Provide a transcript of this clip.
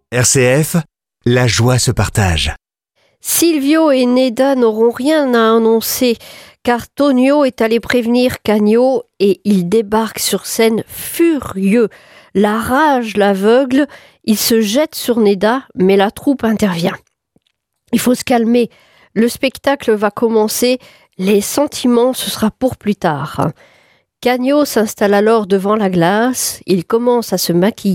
RCF, la joie se partage. Silvio et Neda n'auront rien à annoncer car Tonio est allé prévenir Cagno et il débarque sur scène furieux. La rage l'aveugle, il se jette sur Neda mais la troupe intervient. Il faut se calmer, le spectacle va commencer, les sentiments ce sera pour plus tard. Cagno s'installe alors devant la glace, il commence à se maquiller.